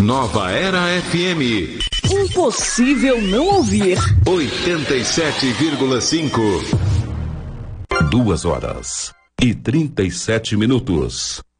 Nova Era FM. Impossível não ouvir. 87,5. 2 horas e 37 minutos.